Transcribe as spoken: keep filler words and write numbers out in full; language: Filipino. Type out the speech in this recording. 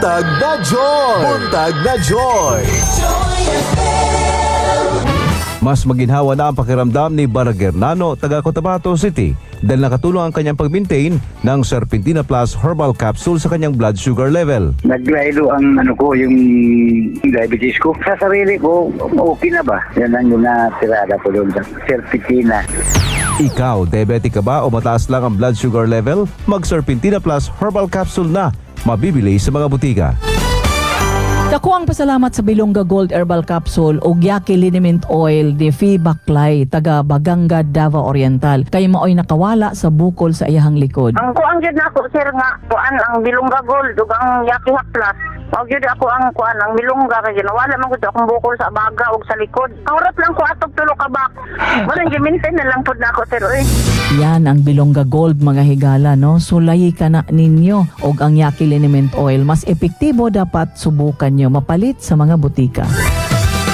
Buntag na Joy! Buntag na Joy! Mas maginhawa na ang pakiramdam ni Baragernano, taga Cotabato City, dahil nakatulong ang kanyang pag-maintain ng Serpentina Plus Herbal Capsule sa kanyang blood sugar level. Naglaylo ang ano ko, yung diabetes ko. Sa sarili ko, okay na ba? Yan ang yung natirada ko doon sa Serpentina. Ikaw, diabetic ka ba o mataas lang ang blood sugar level? Mag-Serpentina Plus Herbal Capsule na, mabibili sa mga butika. Dako ang pasalamat sa Bilongga Gold Herbal Capsule o Yaki Liniment Oil de Fi Baklay, taga Baganga, Davao Oriental. Kay maoy nakawala sa bukol sa iyahang likod. Ang kuan gyud nako sir nga kuan ang Bilongga Gold ug ang Yaki Plus. Mao gyud ako ang kuan ang Bilongga kay ginawala man gud akong bukol sa baga ug sa likod. Kaurat lang ko atog tulo ka bak. Wala gi-maintain na lang pud nako sir oy. Yan ang Bilongga Gold mga higala, no? Sulayi ka na ninyo og ang Yaki Liniment Oil. Mas epektibo, dapat subukan nyo mapalit sa mga butika.